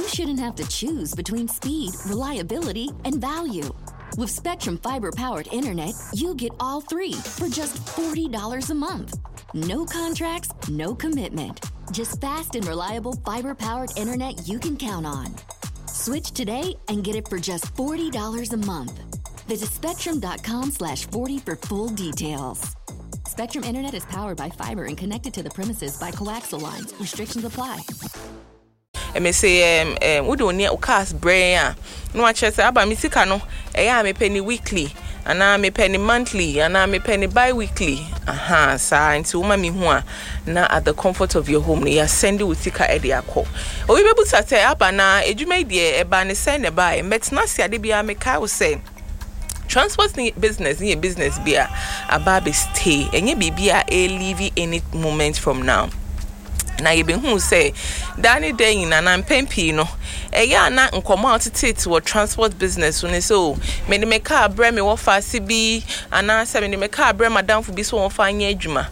shouldn't have to choose between speed, reliability, and value. With Spectrum Fiber-powered internet, you get all three for just $40 a month. No contracts, no commitment. Just fast and reliable fiber-powered internet you can count on. Switch today and get it for just $40 a month. Visit spectrum.com/40 for full details. Spectrum Internet is powered by fiber and connected to the premises by coaxial lines. Restrictions apply. Me say we don't need cast brain. No I say aba me sika no me penny weekly and me penny monthly and me penny bi-weekly. Sa nti wo ma me hu a na at the comfort of your home you send with sika e dey akọ. O we be buta say aba na edwuma de e ba ne send e ba e metna sia de bia me kai wo say transport business ni business bia ababe stay enye bibia e leave any moment from now. Na ye be hu say dani day na na mpempi no ya na nkomo atete wo transport business one so me car bre me wo fa si bi ana se me car bre madam fu bi so wo fa anya adwuma